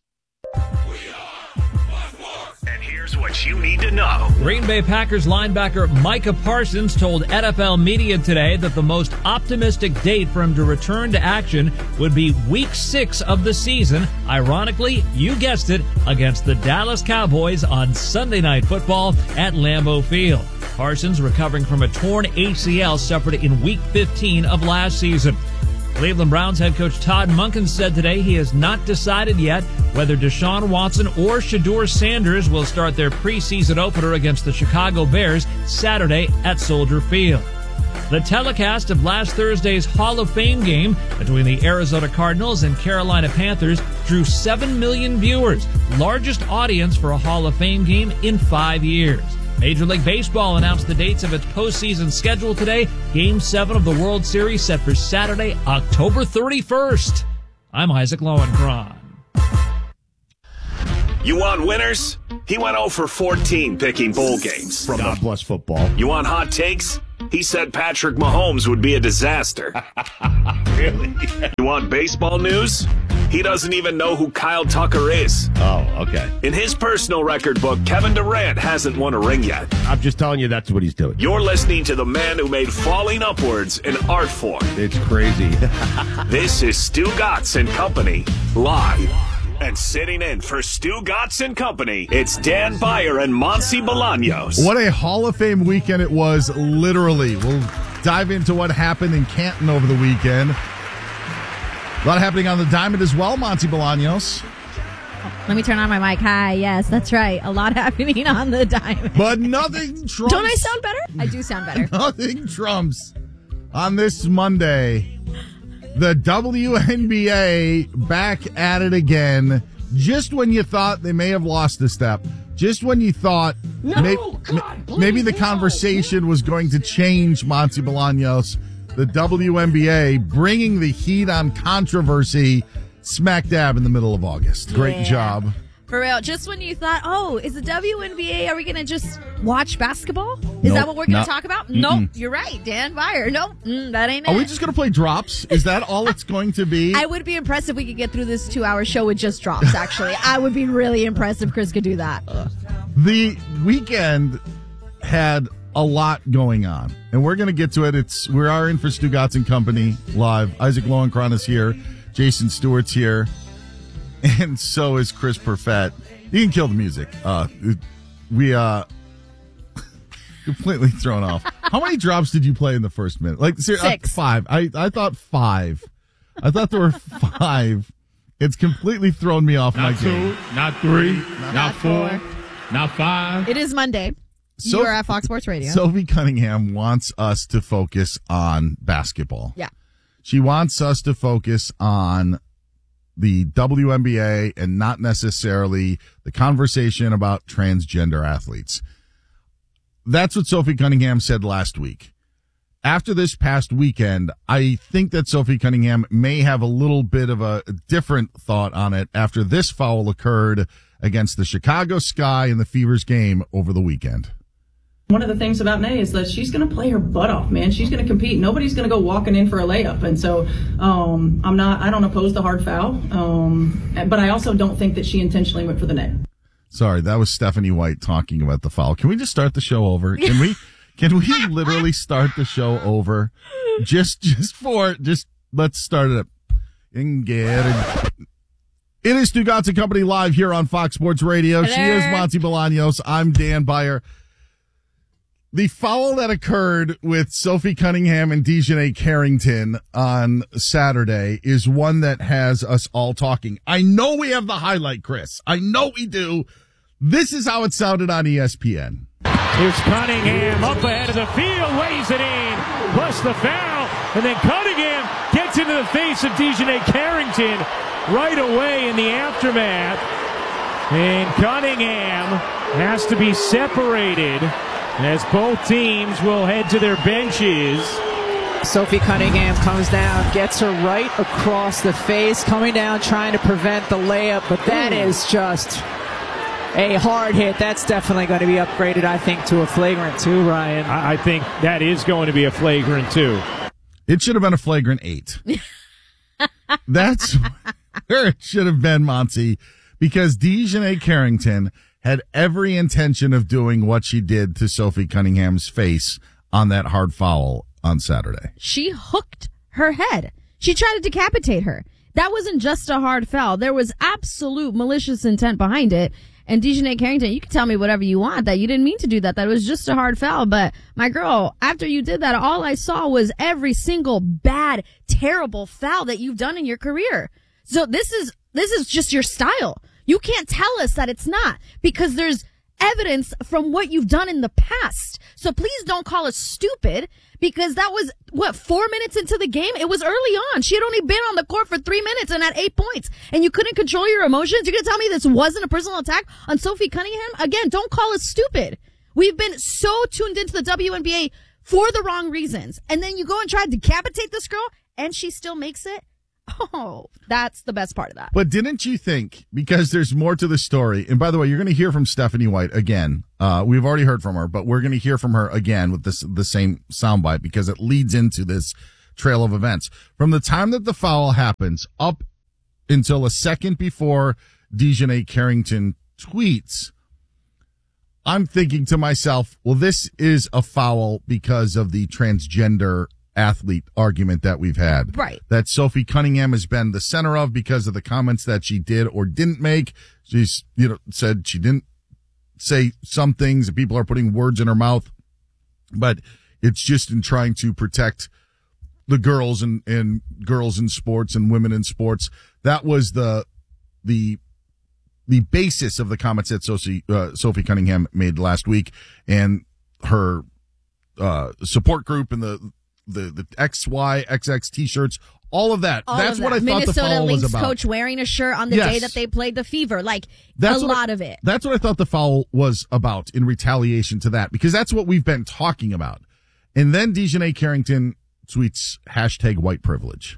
What you need to know. Green Bay Packers linebacker Micah Parsons told N F L media today that the most optimistic date for him to return to action would be week six of the season. Ironically, you guessed it, against the Dallas Cowboys on Sunday Night Football at Lambeau Field. Parsons recovering from a torn A C L suffered in week fifteen of last season. Cleveland Browns head coach Todd Monken said today he has not decided yet whether Deshaun Watson or Shedeur Sanders will start their preseason opener against the Chicago Bears Saturday at Soldier Field. The telecast of last Thursday's Hall of Fame game between the Arizona Cardinals and Carolina Panthers drew seven million viewers, largest audience for a Hall of Fame game in five years. Major League Baseball announced the dates of its postseason schedule today. Game seven of the World Series set for Saturday, October thirty-first. I'm Isaac Lowenkron. You want winners? He went oh for fourteen picking bowl games. From God Bless Football. You want hot takes? He said Patrick Mahomes would be a disaster. Really? You want baseball news? He doesn't even know who Kyle Tucker is. Oh, okay. In his personal record book, Kevin Durant hasn't won a ring yet. I'm just telling you that's what he's doing. You're listening to the man who made falling upwards an art form. It's crazy. This is Stu Gatz and Company, live. And sitting in for Stu Gatz and Company, it's Dan Beyer and Monty Bolaños. What a Hall of Fame weekend it was, literally. We'll dive into what happened in Canton over the weekend. A lot happening on the diamond as well, Monty Bolaños. Let me turn on my mic. Hi, yes, that's right. A lot happening on the diamond. But nothing trumps. Don't I sound better? I do sound better. Nothing trumps on this Monday. The W N B A back at it again. Just when you thought they may have lost a step. Just when you thought no, may, God, may, maybe the no. conversation was going to change, Monty Bolaños. The W N B A bringing the heat on controversy smack dab in the middle of August. Great yeah. job. For real. Just when you thought, oh, is the W N B A, are we going to just watch basketball? Is nope, that what we're going not, to talk about? Mm-mm. Nope. You're right. Dan Beyer. Nope. Mm, that ain't it. Are we just going to play drops? Is that all it's going to be? I would be impressed if we could get through this two-hour show with just drops, actually. I would be really impressed if Chris could do that. Uh, the weekend had a lot going on, and we're going to get to it. It's We are in for Stu Gatz and Company live. Isaac Lowenkron is here. Jason Stewart's here. And so is Chris Perfett. You can kill the music. Uh, we uh, completely thrown off. How many drops did you play in the first minute? Like ser- Six. Uh, five. I, I thought five. I thought there were five. It's completely thrown me off not my two, game. Not three, not, not four, four, not five. It is Monday. So, You're at Fox Sports Radio. Sophie Cunningham wants us to focus on basketball. Yeah. She wants us to focus on the W N B A and not necessarily the conversation about transgender athletes. That's what Sophie Cunningham said last week. After this past weekend, I think that Sophie Cunningham may have a little bit of a different thought on it after this foul occurred against the Chicago Sky in the Fever's game over the weekend. One of the things about Nay is that she's going to play her butt off, man. She's going to compete. Nobody's going to go walking in for a layup. And so um, I'm not, I don't oppose the hard foul. Um, but I also don't think that she intentionally went for the net. Sorry, that was Stephanie White talking about the foul. Can we just start the show over? Can we, can we literally start the show over? Just, just for, just let's start it up. And get it. It is Stu Gatz and Company live here on Fox Sports Radio. Hello. She is Monty Bolaños. I'm Dan Beyer. The foul that occurred with Sophie Cunningham and Dejanay Carrington on Saturday is one that has us all talking. I know we have the highlight, Chris. I know we do. This is how it sounded on E S P N. Here's Cunningham up ahead of the field, lays it in, plus the foul, and then Cunningham gets into the face of Dejanay Carrington right away in the aftermath. And Cunningham has to be separated as both teams will head to their benches. Sophie Cunningham comes down, gets her right across the face, coming down trying to prevent the layup, but that Ooh. is just a hard hit. That's definitely going to be upgraded, I think, to a flagrant two, Ryan. I think that is going to be a flagrant two. It should have been a flagrant eight. That's where it should have been, Monty, because Dejanay Carrington had every intention of doing what she did to Sophie Cunningham's face on that hard foul on Saturday. She hooked her head. She tried to decapitate her. That wasn't just a hard foul. There was absolute malicious intent behind it. And Dejanay Carrington, you can tell me whatever you want, that you didn't mean to do that. That was just a hard foul. But my girl, after you did that, all I saw was every single bad, terrible foul that you've done in your career. So this is, this is just your style. You can't tell us that it's not, because there's evidence from what you've done in the past. So please don't call us stupid, because that was, what, four minutes into the game? It was early on. She had only been on the court for three minutes and had eight points. And you couldn't control your emotions? You're going to tell me this wasn't a personal attack on Sophie Cunningham? Again, don't call us stupid. We've been so tuned into the W N B A for the wrong reasons. And then you go and try to decapitate this girl, and she still makes it? Oh, that's the best part of that. But didn't you think, because there's more to the story, and by the way, you're going to hear from Stephanie White again. Uh, we've already heard from her, but we're going to hear from her again with this the same soundbite because it leads into this trail of events. From the time that the foul happens up until a second before DiJonai Carrington tweets, I'm thinking to myself, well, this is a foul because of the transgender athlete argument that we've had. Right. That Sophie Cunningham has been the center of because of the comments that she did or didn't make. She's, you know, said she didn't say some things and people are putting words in her mouth, but it's just in trying to protect the girls and, and girls in sports and women in sports. That was the, the, the basis of the comments that Sophie, uh, Sophie Cunningham made last week, and her, uh, support group and the, the, the X Y X X t-shirts, all of that. All That's of what that. I thought Minnesota the foul Lynx was about. coach wearing a shirt on the Yes. day that they played the Fever. Like, That's a what lot I, of it. That's what I thought the foul was about in retaliation to that, because that's what we've been talking about. And then DiJonai Carrington tweets hashtag white privilege.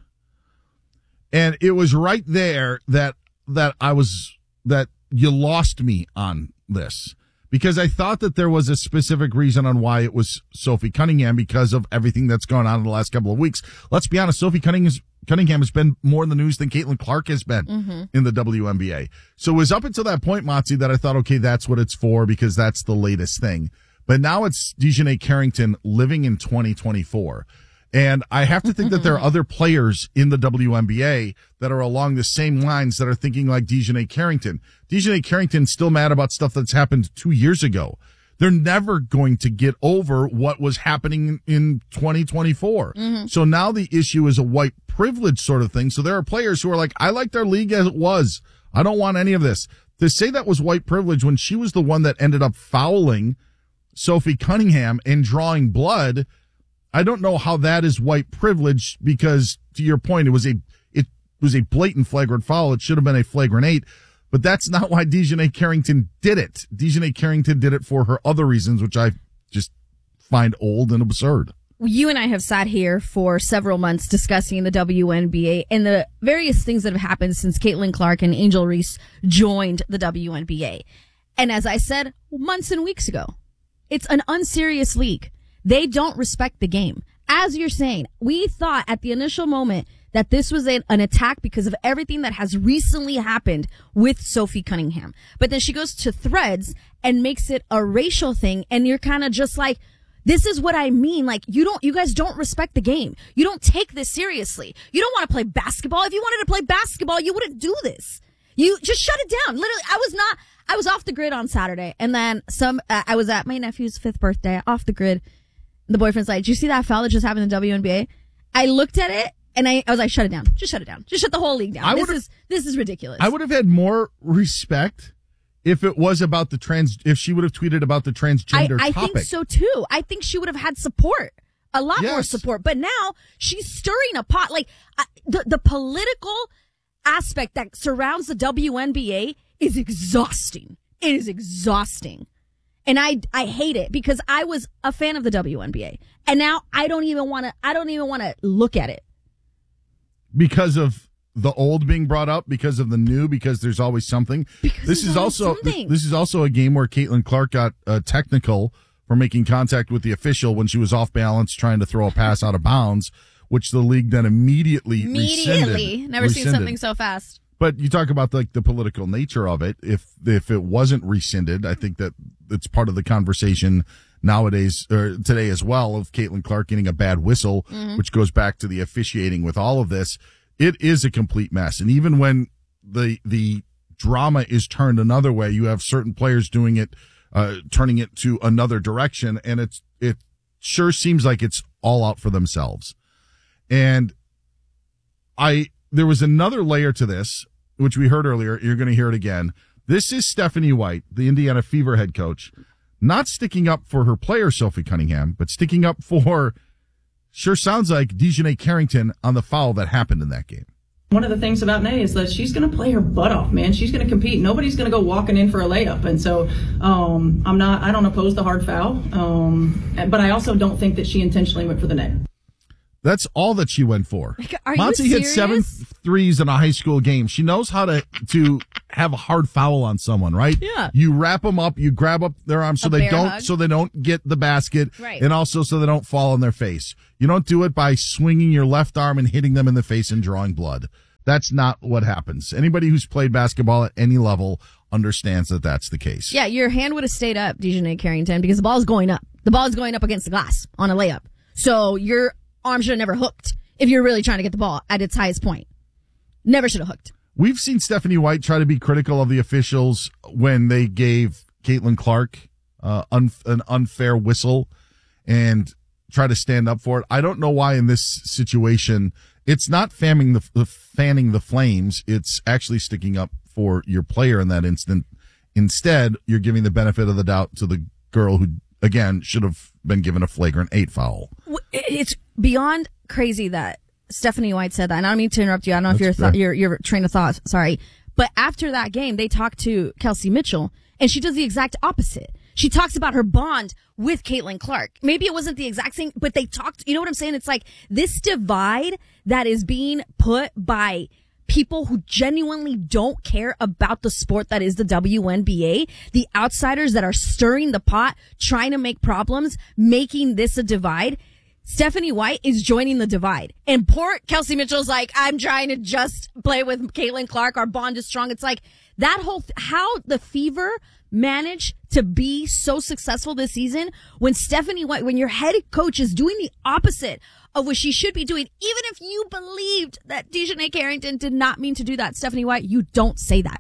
And it was right there that, that I was, that you lost me on this, because I thought that there was a specific reason on why it was Sophie Cunningham because of everything that's gone on in the last couple of weeks. Let's be honest, Sophie Cunningham's, Cunningham has been more in the news than Caitlin Clark has been Mm-hmm. in the W N B A. So it was up until that point, Motzi, that I thought, okay, that's what it's for because that's the latest thing. But now it's DiJonai Carrington living in twenty twenty-four. And I have to think that there are other players in the W N B A that are along the same lines that are thinking like DiJonai Carrington. DiJonai Carrington's still mad about stuff that's happened two years ago. They're never going to get over what was happening in twenty twenty-four. Mm-hmm. So now the issue is a white privilege sort of thing. So there are players who are like, I like their league as it was. I don't want any of this. To say that was white privilege when she was the one that ended up fouling Sophie Cunningham and drawing blood, I don't know how that is white privilege, because to your point, it was a, it was a blatant flagrant foul. It should have been a flagrant eight, but that's not why DiJonai Carrington did it. DiJonai Carrington did it for her other reasons, which I just find old and absurd. You and I have sat here for several months discussing the W N B A and the various things that have happened since Caitlin Clark and Angel Reese joined the W N B A. And as I said months and weeks ago, it's an unserious league. They don't respect the game. As you're saying, we thought at the initial moment that this was a, an attack because of everything that has recently happened with Sophie Cunningham. But then she goes to Threads and makes it a racial thing. And you're kind of just like, this is what I mean. Like, you don't, you guys don't respect the game. You don't take this seriously. You don't want to play basketball. If you wanted to play basketball, you wouldn't do this. You just shut it down. Literally, I was not, I was off the grid on Saturday. And then some, uh, I was at my nephew's fifth birthday, off the grid. The boyfriend's like, did you see that foul that just happened in the W N B A? I looked at it and I, I was like, shut it down. Just shut it down. Just shut the whole league down. I This is, this is ridiculous. I would have had more respect if it was about the trans, if she would have tweeted about the transgender I, I topic. think so too. I think she would have had support, a lot more Yes. support. But now she's stirring a pot. Like uh, the the political aspect that surrounds the W N B A is exhausting. It is exhausting, and I I hate it because I was a fan of the W N B A, and now I don't even want to. I don't even want to look at it Because of the old being brought up, because of the new, because there's always something. Because this there's is always also something. this is also a game where Caitlin Clark got uh, technical for making contact with the official when she was off balance trying to throw a pass out of bounds, which the league then immediately immediately. rescinded. Never seen rescinded. something so fast. But you talk about like the political nature of it. If if it wasn't rescinded, I think that it's part of the conversation nowadays or today as well of Caitlin Clark getting a bad whistle, Mhm. which goes back to the officiating with all of this. It is a complete mess. And even when the the drama is turned another way, you have certain players doing it, uh, turning it to another direction, and it's it sure seems like it's all out for themselves. And I there was another layer to this, which we heard earlier. You're going to hear it again. This is Stephanie White, the Indiana Fever head coach, not sticking up for her player, Sophie Cunningham, but sticking up for, sure sounds like, DiJonai Carrington on the foul that happened in that game. One of the things about Nay is that she's going to play her butt off, man. She's going to compete. Nobody's going to go walking in for a layup. And so um, I'm not, I don't oppose the hard foul. Um, but I also don't think that she intentionally went for the net. That's all that she went for. Like, are Monty you hit seven serious? threes in a high school game. She knows how to to have a hard foul on someone, right? Yeah. You wrap them up, you grab up their arms so A they bear don't hug. so they don't get the basket, Right. and also so they don't fall on their face. You don't do it by swinging your left arm and hitting them in the face and drawing blood. That's not what happens. Anybody who's played basketball at any level understands that that's the case. Yeah, your hand would have stayed up, Dejanay Carrington, because the ball is going up. The ball is going up against the glass on a layup. So your arm should have never hooked if you're really trying to get the ball at its highest point. Never should have hooked. We've seen Stephanie White try to be critical of the officials when they gave Caitlin Clark uh, un- an unfair whistle and try to stand up for it. I don't know why in this situation it's not fanning the, the fanning the flames. It's actually sticking up for your player in that instant. Instead, you're giving the benefit of the doubt to the girl who, again, should have been given a flagrant eight foul. It's beyond crazy that Stephanie White said that. And I don't mean to interrupt you. I don't know if your, th- your your train of thought, sorry. But after that game, they talked to Kelsey Mitchell, and she does the exact opposite. She talks about her bond with Caitlin Clark. Maybe it wasn't the exact same, but they talked, you know what I'm saying? It's like this divide that is being put by people who genuinely don't care about the sport that is the W N B A, the outsiders that are stirring the pot, trying to make problems, making this a divide. Stephanie White is joining the divide. And poor Kelsey Mitchell's like, I'm trying to just play with Caitlin Clark. Our bond is strong. It's like that whole, th- how the Fever managed to be so successful this season when Stephanie White, when your head coach is doing the opposite of what she should be doing, even if you believed that Dejanay Carrington did not mean to do that, Stephanie White, you don't say that.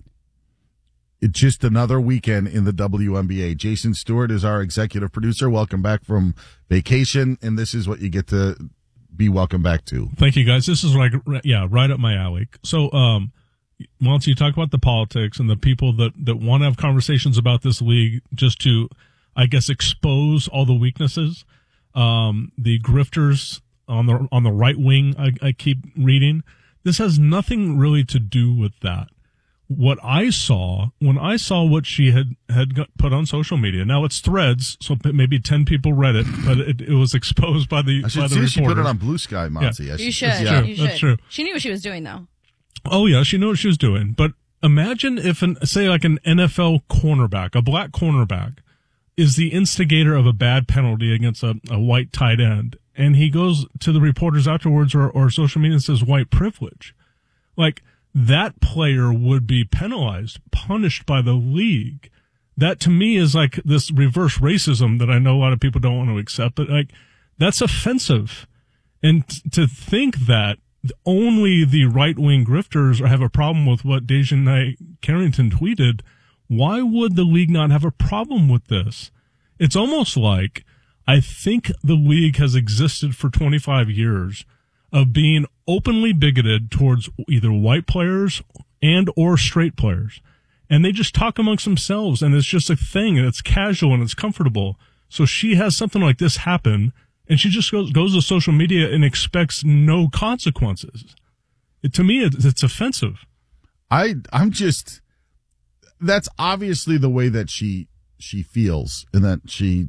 It's just another weekend in the W N B A. Jason Stewart is our executive producer. Welcome back from vacation, and this is what you get to be welcome back to. Thank you, guys. This is like, yeah, right up my alley. So, um, once you talk about the politics and the people that, that want to have conversations about this league just to, I guess, expose all the weaknesses, um, the grifters on the on the right wing, I, I keep reading. This has nothing really to do with that. What I saw, when I saw what she had, had got put on social media, now it's threads, so maybe ten people read it, but it, it was exposed by the, I should by the see reporters. she put it on Blue Sky, Monty. Yeah. You should. Yeah, You that's should. true. She knew what she was doing, though. Oh, yeah, she knew what she was doing. But imagine if, an, say, like an N F L cornerback, a black cornerback, is the instigator of a bad penalty against a, a white tight end, and he goes to the reporters afterwards or, or social media and says white privilege. Like, that player would be penalized, punished by the league. That, to me, is like this reverse racism that I know a lot of people don't want to accept, but, like, that's offensive. And t- to think that only the right-wing grifters have a problem with what Dejanay Carrington tweeted, why would the league not have a problem with this? It's almost like I think the league has existed for twenty-five years of being openly bigoted towards either white players and or straight players. And they just talk amongst themselves, and it's just a thing, and it's casual, and it's comfortable. So she has something like this happen, and she just goes, goes to social media and expects no consequences. It, to me, it, it's offensive. I, I'm just, that's obviously the way that she, she feels, and that she,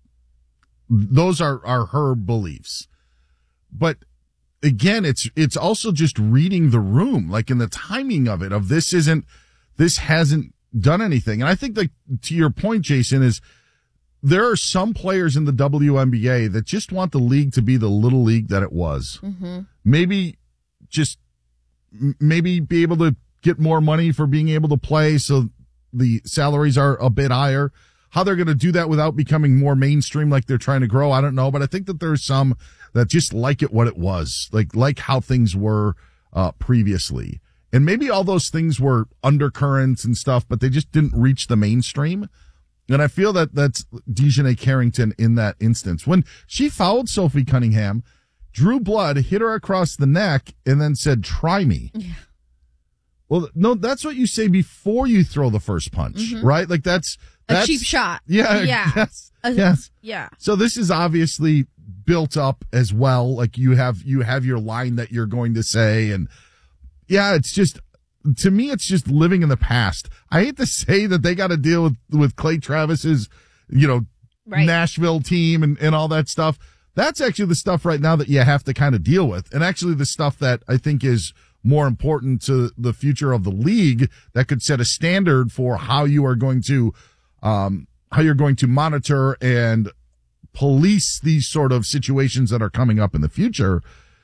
those are, are her beliefs. But again, it's, it's also just reading the room, like in the timing of it, of this isn't, this hasn't done anything. And I think that to your point, Jason, is there are some players in the W N B A that just want the league to be the little league that it was. Mm-hmm. Maybe just, maybe be able to get more money for being able to play so the salaries are a bit higher. How they're going to do that without becoming more mainstream like they're trying to grow, I don't know. But I think that there's some that just like it what it was, like like how things were uh previously. And maybe all those things were undercurrents and stuff, but they just didn't reach the mainstream. And I feel that that's Dejanay Carrington in that instance. When she fouled Sophie Cunningham, drew blood, hit her across the neck, and then said, "Try me." Yeah. Well, no, that's what you say before you throw the first punch, mm-hmm. right? Like that's, that's a cheap shot. Yeah. Yeah. Yes. A, yes. Yeah. So this is obviously built up as well. Like you have, you have your line that you're going to say, and yeah, it's just, to me, it's just living in the past. I hate to say that they got to deal with, with Clay Travis's, you know, right. Nashville team and, and all that stuff. That's actually the stuff right now that you have to kind of deal with. And actually the stuff that I think is more important to the future of the league that could set a standard for how you are going to, um, how you're going to monitor and police these sort of situations that are coming up in the future.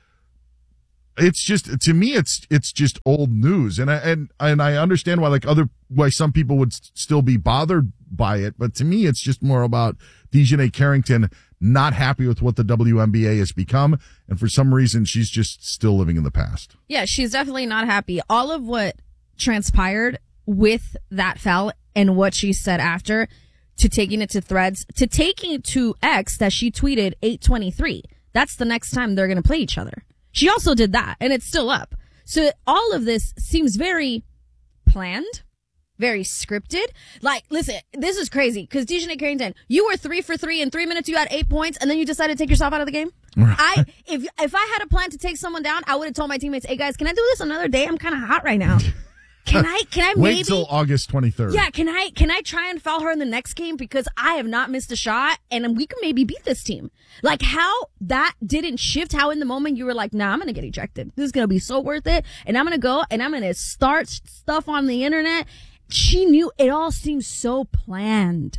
It's just, to me, it's, it's just old news. And I, and, and I understand why, like other, why some people would still be bothered by it. But to me, it's just more about DiJonai Carrington not happy with what the W N B A has become. And for some reason, she's just still living in the past. Yeah, she's definitely not happy. All of what transpired with that foul and what she said after, to taking it to Threads, to taking it to X that she tweeted eight twenty-three. That's the next time they're going to play each other. She also did that, and it's still up. So all of this seems very planned, very scripted. Like, listen, this is crazy, because DiJonai Carrington, you were three for three in three minutes, you had eight points, and then you decided to take yourself out of the game? Right. I if if I had a plan to take someone down, I would have told my teammates, hey guys, can I do this another day? I'm kind of hot right now. Can I, can I Wait maybe? till August twenty-third. Yeah, can I, can I try and foul her in the next game? Because I have not missed a shot and we can maybe beat this team. Like how that didn't shift, how in the moment you were like, nah, I'm going to get ejected. This is going to be so worth it. And I'm going to go and I'm going to start stuff on the internet. She knew it all seems so planned.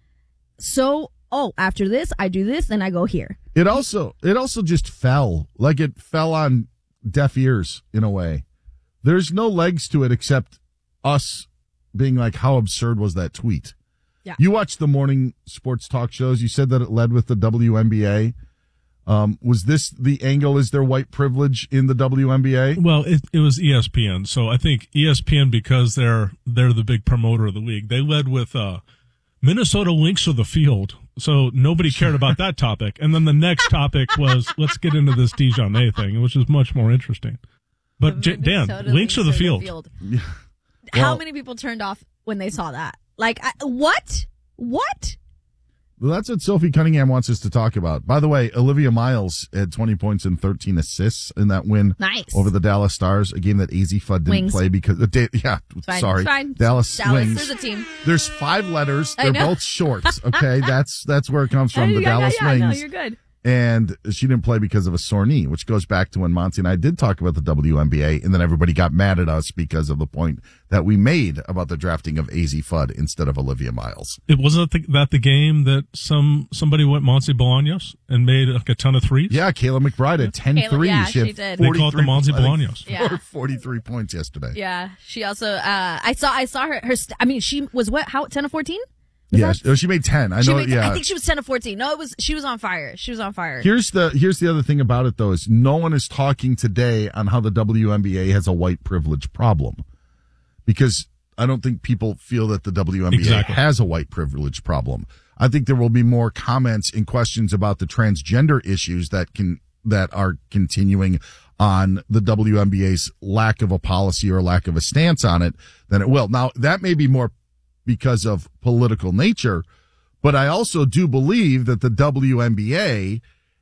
So, oh, after this, I do this and I go here. It also, it also just fell. Like it fell on deaf ears in a way. There's no legs to it except us being like, how absurd was that tweet? Yeah. You watched the morning sports talk shows. You said that it led with the W N B A. Um, was this the angle? Is there white privilege in the W N B A? Well, it, it was E S P N. So I think E S P N, because they're, they're the big promoter of the league, they led with, uh, Minnesota Lynx of the field. So nobody cared about that topic. And then the next topic was, let's get into this DiJonai thing, which is much more interesting. But J- Dan, Lynx of the field. field. Yeah. How well, many people turned off when they saw that? Like, I, what? What? Well, that's what Sophie Cunningham wants us to talk about. By the way, Olivia Miles had twenty points and thirteen assists in that win nice. over the Dallas Stars, a game that A Z Fudd didn't Wings. play because, uh, da- yeah, it's fine. sorry. It's fine. Dallas, Dallas Wings. is a team. There's five letters. They're both short. Okay. that's, that's where it comes from. Yeah, the yeah, Dallas yeah, Wings. No, you're good. And she didn't play because of a sore knee, which goes back to when Monty and I did talk about the W N B A, and then everybody got mad at us because of the point that we made about the drafting of A Z Fudd instead of Olivia Miles. It wasn't the, that the game that some somebody went Monty Bolaños and made like a ton of threes? Yeah, Kayla McBride had ten Kayla, threes. yeah, she, had she did. They called it the Monty Bolaños. Yeah. forty-three points yesterday. Yeah. She also, uh, I saw, I saw her, her, st- I mean, she was what, how, ten of fourteen? Yeah, that? she made ten. I she know. Made, yeah, I think she was ten of fourteen. No, it was. She was on fire. She was on fire. Here's the here's the other thing about it though is no one is talking today on how the W N B A has a white privilege problem, because I don't think people feel that the W N B A exactly. has a white privilege problem. I think there will be more comments and questions about the transgender issues that can that are continuing on the W N B A's lack of a policy or lack of a stance on it than it will. Now that may be more because of political nature, but I also do believe that the W N B A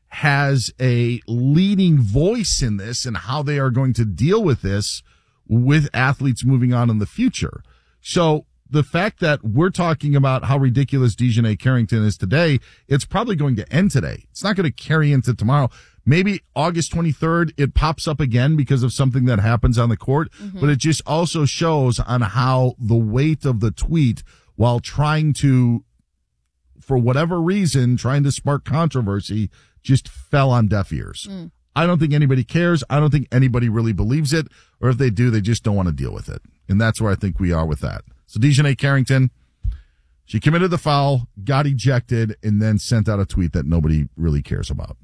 has a leading voice in this and how they are going to deal with this with athletes moving on in the future. So the fact that we're talking about how ridiculous DiJonai Carrington is today, it's probably going to end today. It's not going to carry into tomorrow. Maybe August twenty-third, it pops up again because of something that happens on the court, mm-hmm. but it just also shows on how the weight of the tweet, while trying to, for whatever reason, trying to spark controversy, just fell on deaf ears. Mm. I don't think anybody cares. I don't think anybody really believes it, or if they do, they just don't want to deal with it. And that's where I think we are with that. So DiJonai Carrington, she committed the foul, got ejected, and then sent out a tweet that nobody really cares about.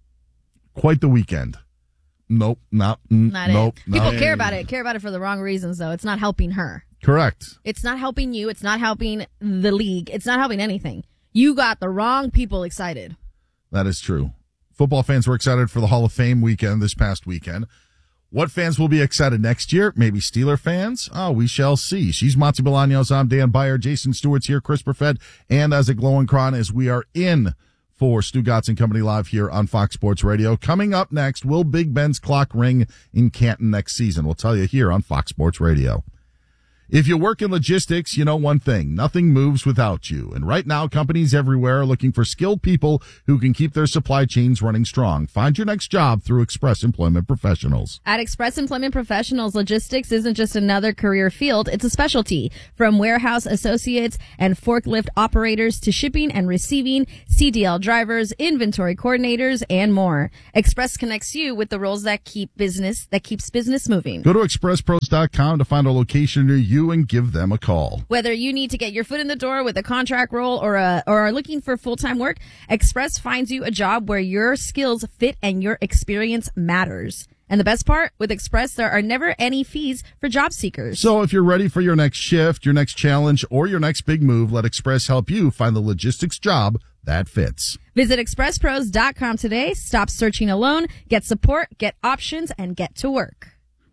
Quite the weekend. Nope, not, mm, not nope. It. People no. care about it, care about it for the wrong reasons, though. It's not helping her. Correct. It's not helping you. It's not helping the league. It's not helping anything. You got the wrong people excited. That is true. Football fans were excited for the Hall of Fame weekend this past weekend. What fans will be excited next year? Maybe Steeler fans? Oh, we shall see. She's Monty Bolaños. I'm Dan Beyer. Jason Stewart's here. Chris Perfett and Isaac Lowenkron as we are in for Stu Gatz and Company live here on Fox Sports Radio. Coming up next, will Big Ben's clock ring in Canton next season? We'll tell you here on Fox Sports Radio. If you work in logistics, you know one thing. Nothing moves without you. And right now, companies everywhere are looking for skilled people who can keep their supply chains running strong. Find your next job through Express Employment Professionals. At Express Employment Professionals, logistics isn't just another career field, it's a specialty. From warehouse associates and forklift operators to shipping and receiving, C D L drivers, inventory coordinators, and more. Express connects you with the roles that keep business, that keeps business moving. Go to express pros dot com to find a location near you and give them a call. Whether you need to get your foot in the door with a contract role or a, or are looking for full-time work, Express finds you a job where your skills fit and your experience matters. And the best part, with Express, there are never any fees for job seekers. So if you're ready for your next shift, your next challenge, or your next big move, let Express help you find the logistics job that fits. Visit express pros dot com today. Stop searching alone. Get support, get options, and get to work.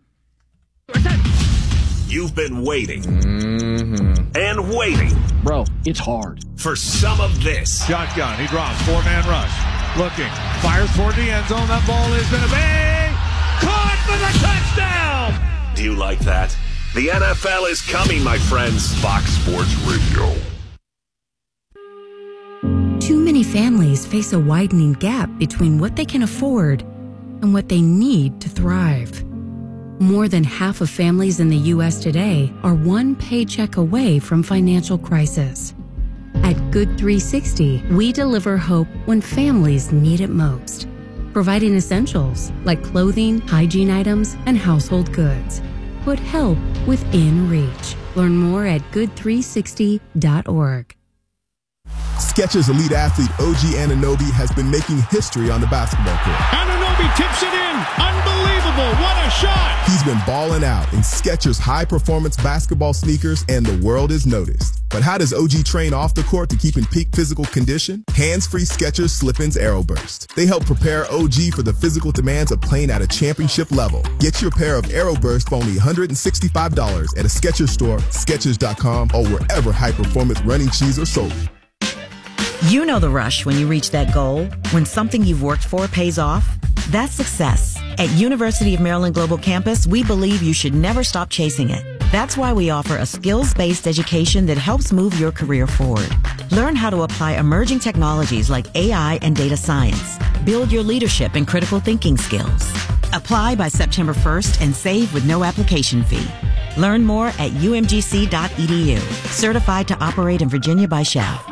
You've been waiting mm-hmm. and waiting. Bro, it's hard. For some of this. Shotgun. He drops. Four-man rush. Looking. Fires toward the end zone. That ball is going to be caught for the touchdown. Do you like that? The N F L is coming, my friends. Fox Sports Radio. Too many families face a widening gap between what they can afford and what they need to thrive. More than half of families in the U S today are one paycheck away from financial crisis. At Good three sixty, we deliver hope when families need it most, providing essentials like clothing, hygiene items, and household goods. Put help within reach. Learn more at good three sixty dot org. Skechers elite athlete O G Anunoby has been making history on the basketball court. Anunoby tips it in. Unbelievable. What a shot. He's been balling out in Skechers high-performance basketball sneakers, and the world is noticed. But how does O G train off the court to keep in peak physical condition? Hands-free Skechers Slip-ins Aeroburst. They help prepare O G for the physical demands of playing at a championship level. Get your pair of Aeroburst for only one hundred sixty-five dollars at a Skechers store, Skechers dot com, or wherever high-performance running shoes are sold. You know the rush when you reach that goal, when something you've worked for pays off. That's success. At University of Maryland Global Campus, we believe you should never stop chasing it. That's why we offer a skills-based education that helps move your career forward. Learn how to apply emerging technologies like A I and data science. Build your leadership and critical thinking skills. Apply by September first and save with no application fee. Learn more at u m g c dot e d u. Certified to operate in Virginia by S H A V.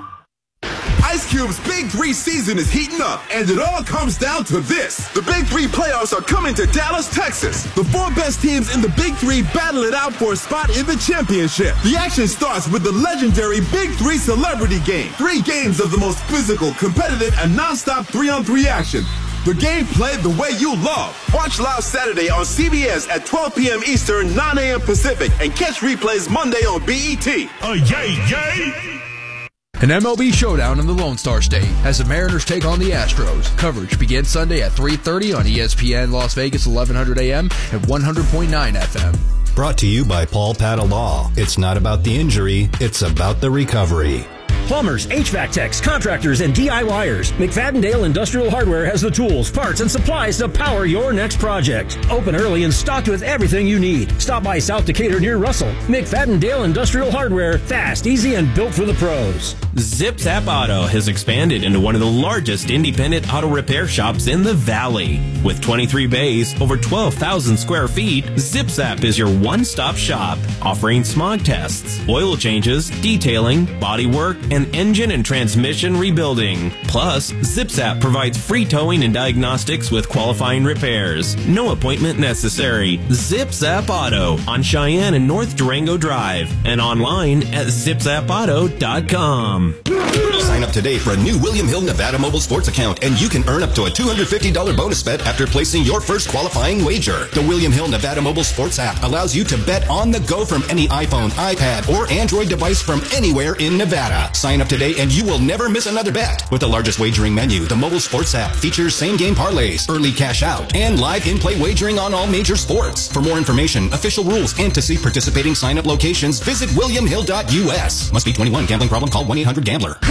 Ice Cube's Big Three season is heating up, and it all comes down to this. The Big Three playoffs are coming to Dallas, Texas. The four best teams in the Big Three battle it out for a spot in the championship. The action starts with the legendary Big Three Celebrity Game. Three games of the most physical, competitive, and nonstop three-on-three action. The game played the way you love. Watch live Saturday on C B S at twelve p.m. Eastern, nine a.m. Pacific, and catch replays Monday on B E T. Oh, yay, yay! An M L B showdown in the Lone Star State as the Mariners take on the Astros. Coverage begins Sunday at three thirty on E S P N Las Vegas, eleven hundred A M and one hundred point nine F M. Brought to you by Paul Patta Law. It's not about the injury, it's about the recovery. Plumbers, H V A C techs, contractors, and D I Y ers. McFadden-Dale Industrial Hardware has the tools, parts, and supplies to power your next project. Open early and stocked with everything you need. Stop by South Decatur near Russell. McFadden-Dale Industrial Hardware. Fast, easy, and built for the pros. Zip Zap Auto has expanded into one of the largest independent auto repair shops in the Valley. With twenty-three bays, over twelve thousand square feet, Zip Zap is your one-stop shop, offering smog tests, oil changes, detailing, body work, and engine and transmission rebuilding. Plus, ZipZap provides free towing and diagnostics with qualifying repairs. No appointment necessary. ZipZap Auto on Cheyenne and North Durango Drive and online at zip zap auto dot com. Sign up today for a new William Hill Nevada mobile sports account, and you can earn up to a two hundred fifty dollars bonus bet after placing your first qualifying wager. The William Hill Nevada mobile sports app allows you to bet on the go from any iPhone, iPad, or Android device from anywhere in Nevada. Sign up today and you will never miss another bet. With the largest wagering menu, the mobile sports app features same-game parlays, early cash out, and live in-play wagering on all major sports. For more information, official rules, and to see participating sign-up locations, visit william hill dot u s. Must be twenty-one. Gambling problem? Call one eight hundred gambler. Collectors,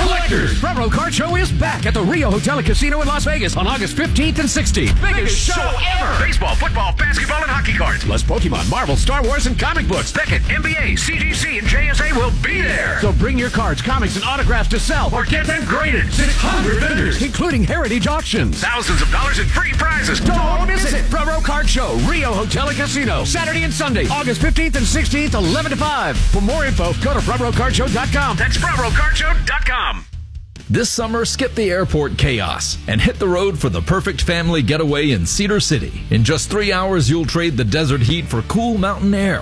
vendors. Front Row Card Show is back at the Rio Hotel and Casino in Las Vegas on August fifteenth and sixteenth. Biggest show ever. Baseball, football, basketball, and hockey cards. Plus Pokemon, Marvel, Star Wars, and comic books. Beckett, N B A, C G C, and J S A will be there. So bring your cards, comics, and autographs to sell or get them graded. six hundred vendors, including Heritage Auctions. Thousands of dollars in free prizes. Don't miss it. Front Row Card Show, Rio Hotel and Casino. Saturday and Sunday, August fifteenth and sixteenth, eleven to five. For more info, go to front row card show dot com. That's front row card show dot com. This summer, skip the airport chaos and hit the road for the perfect family getaway in Cedar City. In just three hours, you'll trade the desert heat for cool mountain air